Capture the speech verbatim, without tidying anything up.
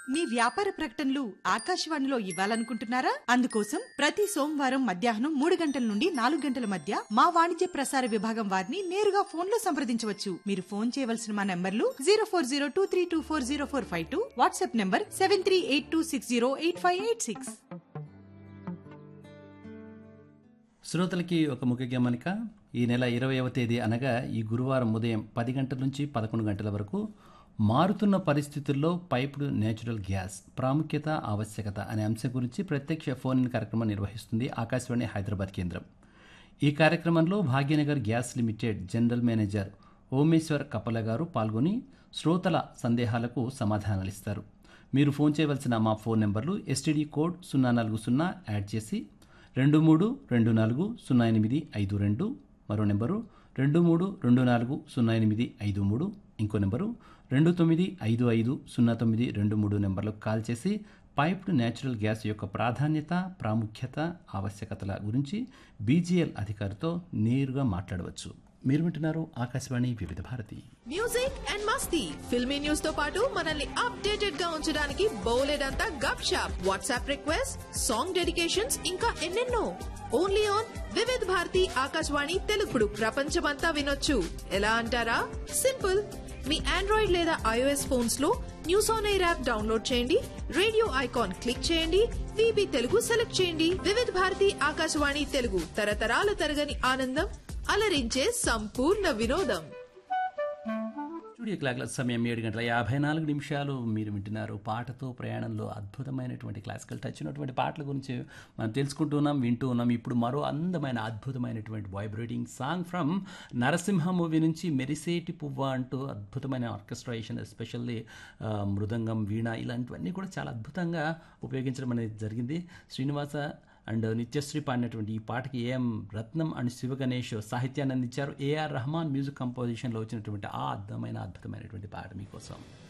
మీ వ్యాపార ప్రకటనలు ఆకాశవాణిలో ఇవ్వాలనుకుంటున్నారా? అందుకోసం ప్రతి సోమవారం మధ్యాహ్నం మూడు గంటల నుండి నాలుగు గంటల మధ్య మా వాణిజ్య ప్రసార విభాగం వారిని నేరుగా ఫోన్ లో సంప్రదించవచ్చు. మీరు ఫోన్ చేయవలసిన మా నంబర్లు zero four zero two three two four zero four five two, WhatsApp number seven three eight two six zero eight five eight six. శ్రోతలకి ఒక ముఖ్య గమనిక. ఈ నెల ఇరవైవ తేదీ అనగా ఈ గురువారం ఉదయం పది గంటల నుంచి పదకొండు గంటల వరకు మారుతున్న పరిస్థితుల్లో పైప్డ్ నేచురల్ గ్యాస్ ప్రాముఖ్యత ఆవశ్యకత అనే అంశం గురించి ప్రత్యక్ష ఫోన్ ఇన్ కార్యక్రమం నిర్వహిస్తుంది ఆకాశవాణి హైదరాబాద్ కేంద్రం. ఈ కార్యక్రమంలో Bhagyanagar gas limited general manager Omeshwar కపల గారు పాల్గొని శ్రోతల సందేహాలకు సమాధానాలిస్తారు. మీరు ఫోన్ చేయవలసిన మా ఫోన్ నెంబర్లు ఎస్టీడీ కోడ్ సున్నా నాలుగు సున్నా యాడ్ చేసి రెండు మూడు రెండు నాలుగు సున్నా ఎనిమిది ఐదు రెండు, మరో నెంబరు రెండు మూడు రెండు నాలుగు సున్నా ఎనిమిది ఐదు మూడు, ఇంకో నెంబరు రెండు తొమ్మిది ఐదు ఐదు సున్నా తొమ్మిది రెండు మూడు నెంబర్లకు కాల్ చేసి పైప్డ్ నేచురల్ గ్యాస్ యొక్క ప్రాధాన్యత, ప్రాముఖ్యత, ఆవశ్యకతల గురించి బీజీఎల్ అధికారితో నేరుగా మాట్లాడవచ్చు. మీరు వింటున్నారు ఆకాశవాణి వివిధ Bharati. Music and Masti filmy news తో పాటు మనల్ని అప్డేటెడ్ గా ఉంచడానికి బోలెడంతా గప్ shop, WhatsApp request, song dedications, ఇంకా ఎన్నెన్నో. ఓన్లీ ఆన్ వివిధ భారతి ఆకాశవాణి తెలుగుడు. ప్రపంచమంతా వినొచ్చు. ఎలా అంటారా? సింపుల్. మీ ఆండ్రాయిడ్ లేదా ఐఓఎస్ ఫోన్స్ లో news on air app download చేయండి, రేడియో ఐకాన్ క్లిక్ చేయండి, వీబీ తెలుగు సెలెక్ట్ చేయండి. వివిధ భారతి ఆకాశవాణి తెలుగు, తరతరాల తరగని ఆనందం, అలరించే సంపూర్ణ వినోదం. స్టూడియో క్లాక్ల సమయం ఏడు గంటల యాభై నాలుగు నిమిషాలు. మీరు వింటున్నారు పాటతో ప్రయాణంలో అద్భుతమైనటువంటి క్లాసికల్ టచ్ ఉన్నటువంటి పాటల గురించి మనం తెలుసుకుంటూ ఉన్నాం, వింటూ ఉన్నాం. ఇప్పుడు మరో అందమైన అద్భుతమైనటువంటి vibrating song from Narasimha movie నుంచి మెరిసేటి పువ్వ అంటూ అద్భుతమైన ఆర్కెస్ట్రేషన్, ఎస్పెషల్లీ మృదంగం, వీణ ఇలాంటివన్నీ కూడా చాలా అద్భుతంగా ఉపయోగించడం అనేది జరిగింది. శ్రీనివాస అండ్ నిత్యశ్రీ పాడినటువంటి ఈ పాటకి AM Ratnam and Shiva Ganesh సాహిత్యాన్ని అందించారు. ఏఆర్ రెహమాన్ మ్యూజిక్ కంపోజిషన్లో వచ్చినటువంటి ఆ అద్భుతమైన అద్భుతమైనటువంటి పాట మీకోసం.